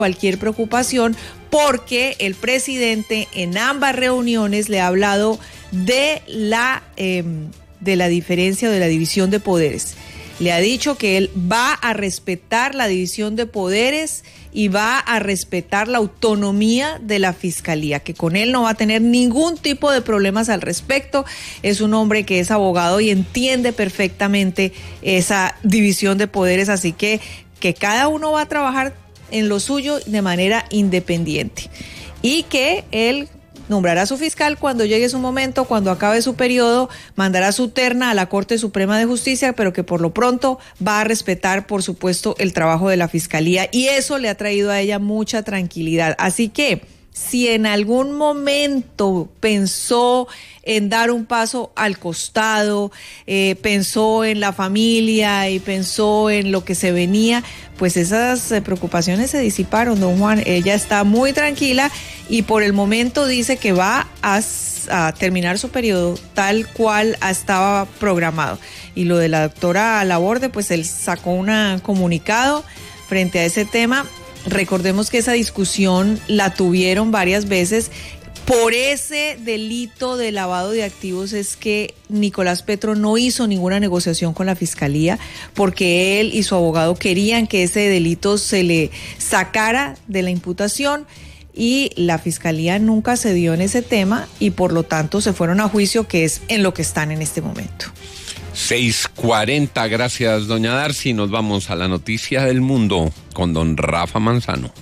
cualquier preocupación, porque el presidente en ambas reuniones le ha hablado de la diferencia o de la división de poderes. Le ha dicho que él va a respetar la división de poderes y va a respetar la autonomía de la fiscalía, que con él no va a tener ningún tipo de problemas al respecto. Es un hombre que es abogado y entiende perfectamente esa división de poderes, así que cada uno va a trabajar en lo suyo de manera independiente y que él nombrará a su fiscal cuando llegue su momento, cuando acabe su periodo, mandará su terna a la Corte Suprema de Justicia, pero que por lo pronto va a respetar, por supuesto, el trabajo de la fiscalía, y eso le ha traído a ella mucha tranquilidad. Así que si en algún momento pensó en dar un paso al costado, pensó en la familia y pensó en lo que se venía, pues esas preocupaciones se disiparon, don Juan. Ella está muy tranquila y por el momento dice que va a terminar su periodo tal cual estaba programado. Y lo de la doctora Laborde, pues él sacó un comunicado frente a ese tema. Recordemos que esa discusión la tuvieron varias veces. Por ese delito de lavado de activos es que Nicolás Petro no hizo ninguna negociación con la fiscalía, porque él y su abogado querían que ese delito se le sacara de la imputación, y la fiscalía nunca cedió en ese tema y por lo tanto se fueron a juicio, que es en lo que están en este momento. 6:40, gracias doña Darcy. Nos vamos a la noticia del mundo con don Rafa Manzano.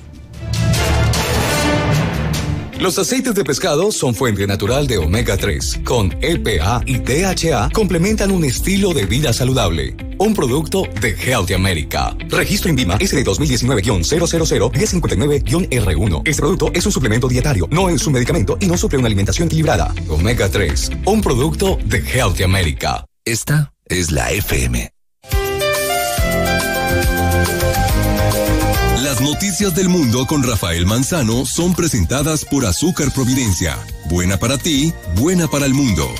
Los aceites de pescado son fuente natural de omega 3. Con EPA y DHA complementan un estilo de vida saludable. Un producto de Healthy America. Registro INVIMA SD 2019-000-1059-R1. Este producto es un suplemento dietario, no es un medicamento y no suple una alimentación equilibrada. Omega 3, un producto de Healthy America. Esta es la FM. Las noticias del mundo con Rafael Manzano son presentadas por Azúcar Providencia. Buena para ti, buena para el mundo.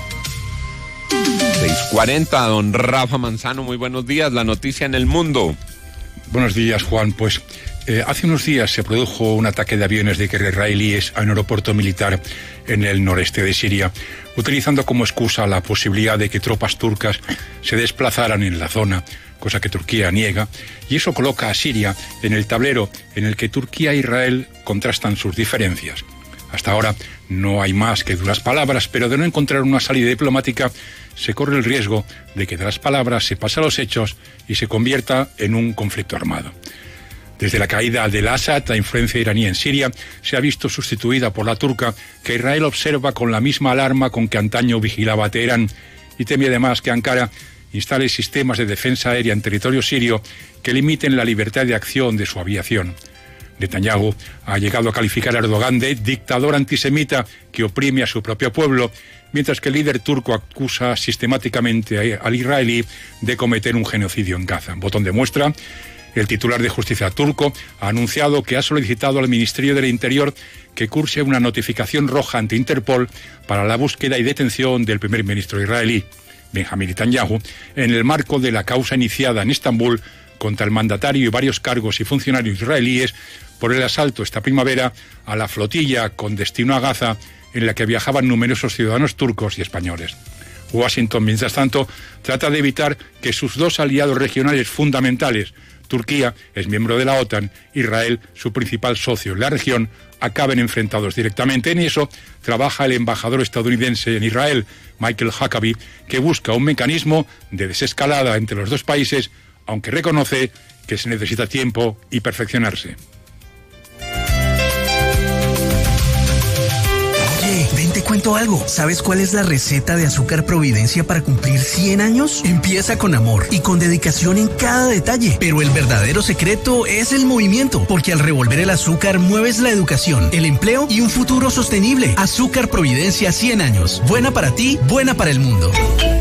6:40, don Rafa Manzano, muy buenos días. La noticia en el mundo. Buenos días, Juan. Pues hace unos días se produjo un ataque de aviones de guerra israelíes a un aeropuerto militar en el noreste de Siria, utilizando como excusa la posibilidad de que tropas turcas se desplazaran en la zona, cosa que Turquía niega, y eso coloca a Siria en el tablero en el que Turquía e Israel contrastan sus diferencias. Hasta ahora no hay más que duras palabras, pero de no encontrar una salida diplomática se corre el riesgo de que de las palabras se pase a los hechos y se convierta en un conflicto armado. Desde la caída del Assad, la influencia iraní en Siria se ha visto sustituida por la turca, que Israel observa con la misma alarma con que antaño vigilaba a Teherán, y teme además que Ankara instale sistemas de defensa aérea en territorio sirio que limiten la libertad de acción de su aviación. Netanyahu ha llegado a calificar a Erdogan de dictador antisemita que oprime a su propio pueblo, mientras que el líder turco acusa sistemáticamente al israelí de cometer un genocidio en Gaza. Botón de muestra: el titular de justicia turco ha anunciado que ha solicitado al Ministerio del Interior que curse una notificación roja ante Interpol para la búsqueda y detención del primer ministro israelí, Benjamin Netanyahu, en el marco de la causa iniciada en Estambul contra el mandatario y varios cargos y funcionarios israelíes por el asalto esta primavera a la flotilla con destino a Gaza, en la que viajaban numerosos ciudadanos turcos y españoles. Washington, mientras tanto, trata de evitar que sus dos aliados regionales fundamentales, Turquía es miembro de la OTAN, Israel, su principal socio en la región, acaben enfrentados directamente. En eso trabaja el embajador estadounidense en Israel, Michael Huckabee, que busca un mecanismo de desescalada entre los dos países, aunque reconoce que se necesita tiempo y perfeccionarse. Ven, te cuento algo. ¿Sabes cuál es la receta de Azúcar Providencia para cumplir 100 años? Empieza con amor y con dedicación en cada detalle. Pero el verdadero secreto es el movimiento, porque al revolver el azúcar mueves la educación, el empleo y un futuro sostenible. Azúcar Providencia 100 años. Buena para ti, buena para el mundo.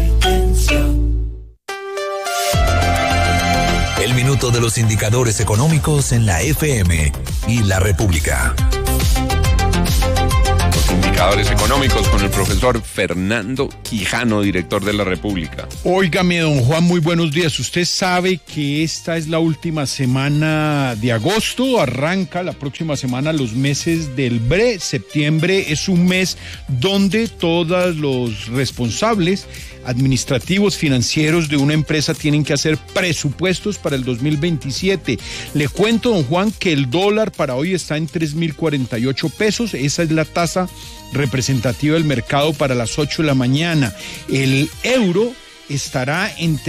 El minuto de los indicadores económicos en la FM y la República. indicadores económicos con el profesor Fernando Quijano, director de La República. Óigame, don Juan, muy buenos días. Usted sabe que esta es la última semana de agosto, arranca la próxima semana los meses del BRE. Septiembre es un mes donde todos los responsables administrativos, financieros de una empresa tienen que hacer presupuestos para el 2027. Le cuento, don Juan, que el dólar para hoy está en 3.048 pesos. Esa es la tasa representativa del mercado para las 8 de la mañana. El euro estará en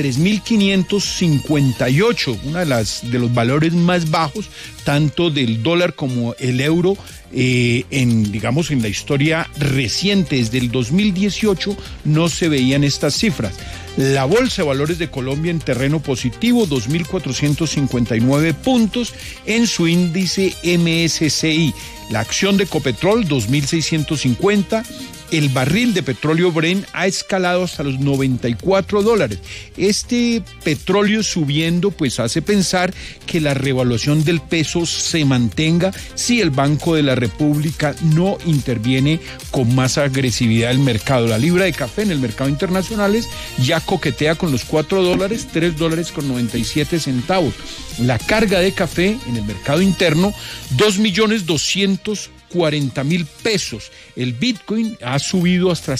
3.558, una de los valores más bajos, tanto del dólar como el euro, en la historia reciente. Desde el 2018 no se veían estas cifras. La Bolsa de Valores de Colombia en terreno positivo, 2.459 puntos en su índice MSCI. La acción de Ecopetrol, 2.650. El barril de petróleo Brent ha escalado hasta los $94. Este petróleo subiendo pues hace pensar que la revaluación del peso se mantenga si el Banco de la República no interviene con más agresividad el mercado. La libra de café en el mercado internacional ya coquetea con los $4, $3.97. La carga de café en el mercado interno, 2.240.000 pesos. El Bitcoin ha subido hasta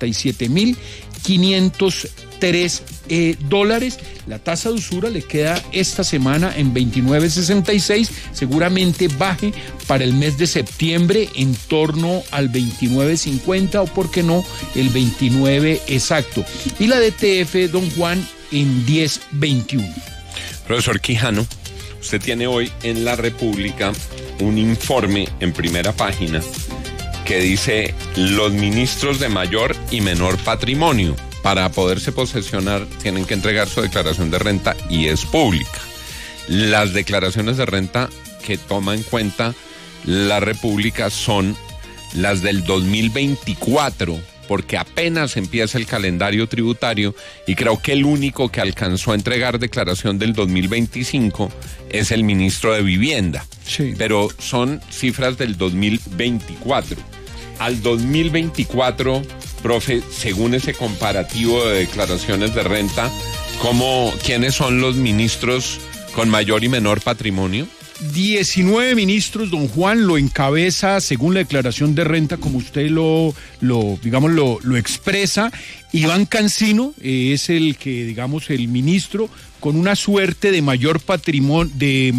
77.503 dólares. La tasa de usura le queda esta semana en 29.66. Seguramente baje para el mes de septiembre en torno al 29.50 o, por qué no, el 29 exacto. Y la DTF, don Juan, en 10.21. Profesor Quijano, usted tiene hoy en La República un informe en primera página que dice: los ministros de mayor y menor patrimonio, para poderse posesionar, tienen que entregar su declaración de renta y es pública. Las declaraciones de renta que toma en cuenta La República son las del 2024, porque apenas empieza el calendario tributario y creo que el único que alcanzó a entregar declaración del 2025 es el ministro de Vivienda. Sí. Pero son cifras del 2024. Al 2024, profe, según ese comparativo de declaraciones de renta, ¿quiénes son los ministros con mayor y menor patrimonio? 19 ministros, don Juan, lo encabeza, según la declaración de renta, como usted lo expresa, Iván Cancino, es el ministro con una suerte de mayor patrimonio,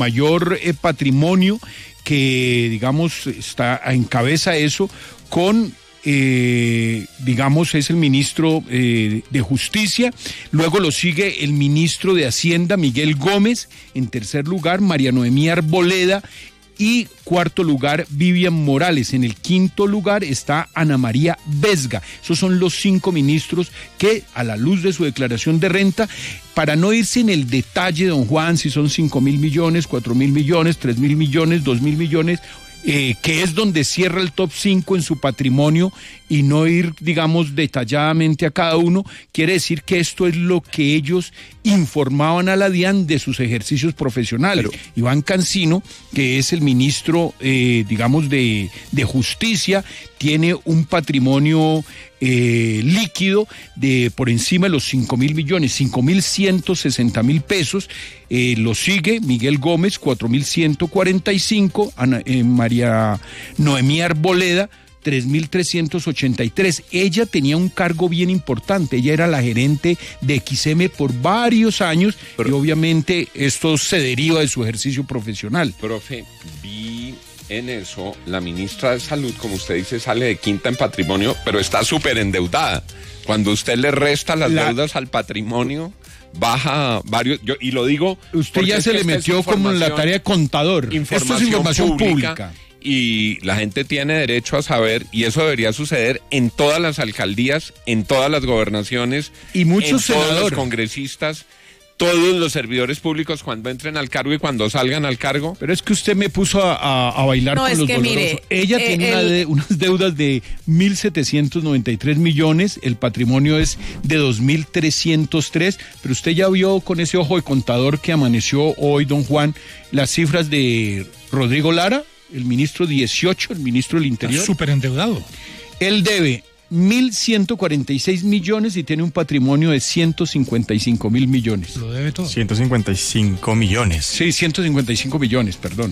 que, encabeza eso, con es el ministro de Justicia. Luego lo sigue el ministro de Hacienda, Miguel Gómez. En tercer lugar, María Noemí Arboleda. Y cuarto lugar, Vivian Morales. En el quinto lugar está Ana María Vesga. Esos son los 5 ministros que, a la luz de su declaración de renta, para no irse en el detalle, don Juan, si son 5.000 millones, 4.000 millones, 3.000 millones, 2.000 millones, que es donde cierra el top 5 en su patrimonio, y no ir, detalladamente a cada uno, quiere decir que esto es lo que ellos informaban a la DIAN de sus ejercicios profesionales. Pero Iván Cancino, que es el ministro, de Justicia, tiene un patrimonio líquido de por encima de los 5.000 millones, 5.160.000 pesos. Lo sigue Miguel Gómez, 4.145, María Noemí Arboleda, 3.383. Ella tenía un cargo bien importante, ella era la gerente de XM por varios años, y obviamente esto se deriva de su ejercicio profesional. Profe, vi en eso, la ministra de Salud, como usted dice, sale de quinta en patrimonio, pero está súper endeudada. Cuando usted le resta las deudas al patrimonio, baja varios, y lo digo... Usted ya se le metió como en la tarea de contador. Esto es información pública. Y la gente tiene derecho a saber, y eso debería suceder en todas las alcaldías, en todas las gobernaciones, y muchos senadores, todos los congresistas, todos los servidores públicos cuando entren al cargo y cuando salgan al cargo. Pero es que usted me puso a bailar con los dolorosos. Mire, ella tiene unas deudas de 1.793 millones, el patrimonio es de 2.303, pero usted ya vio con ese ojo de contador que amaneció hoy, don Juan, las cifras de Rodrigo Lara, el ministro 18, el ministro del Interior. Súper endeudado. Él debe 1.146 millones y tiene un patrimonio de 155 mil millones. Lo debe todo. 155 millones. Sí, 155 millones, perdón.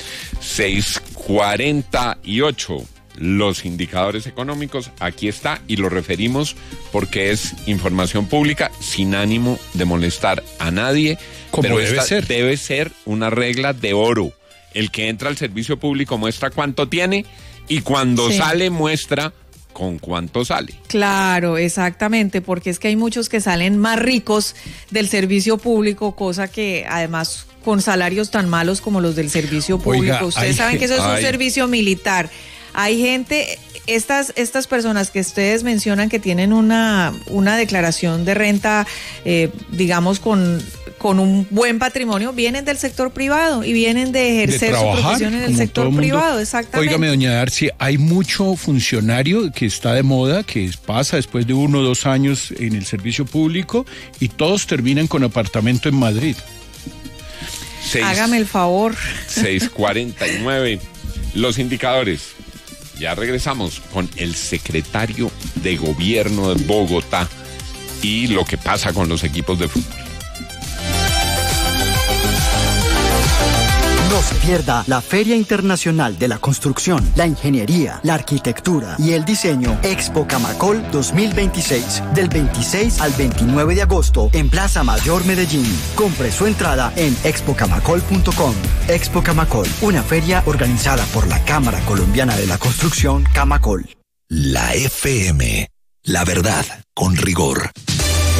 648. Los indicadores económicos, aquí está, y lo referimos porque es información pública sin ánimo de molestar a nadie. Como pero debe ser. Debe ser una regla de oro. El que entra al servicio público muestra cuánto tiene y cuando sale muestra con cuánto sale. Claro, exactamente, porque es que hay muchos que salen más ricos del servicio público, cosa que además con salarios tan malos como los del servicio público. Oiga, ustedes saben que eso es un servicio militar. Hay gente, estas personas que ustedes mencionan que tienen una declaración de renta, digamos, con un buen patrimonio, vienen del sector privado y vienen de ejercer su profesión en el sector privado, exactamente. Óigame, doña Darcy, hay mucho funcionario que está de moda, que pasa después de 1 o 2 años en el servicio público y todos terminan con apartamento en Madrid. Hágame el favor. 649. Los indicadores. Ya regresamos con el secretario de Gobierno de Bogotá y lo que pasa con los equipos de fútbol. No se pierda la Feria Internacional de la Construcción, la Ingeniería, la Arquitectura y el Diseño Expo Camacol 2026, del 26 al 29 de agosto en Plaza Mayor Medellín. Compre su entrada en expocamacol.com. Expo Camacol, una feria organizada por la Cámara Colombiana de la Construcción, Camacol. La FM, la verdad con rigor.